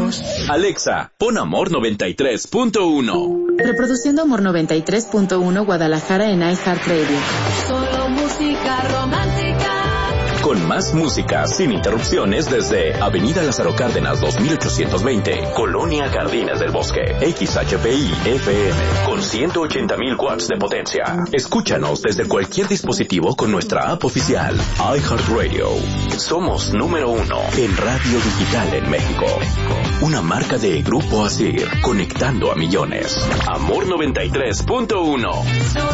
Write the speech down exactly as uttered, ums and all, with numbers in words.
menos. Alexa, pon Amor noventa y tres punto uno. Reproduciendo Amor noventa y tres punto uno Guadalajara en iHeartRadio. Solo música romántica. Con más música, sin interrupciones, desde Avenida Lázaro Cárdenas dos mil ochocientos veinte, Colonia Jardines del Bosque, X H P I F M, con ciento ochenta mil watts de potencia. Escúchanos desde cualquier dispositivo con nuestra app oficial, iHeartRadio. Somos número uno en radio digital en México. Una marca de Grupo Asir, conectando a millones. Amor noventa y tres punto uno.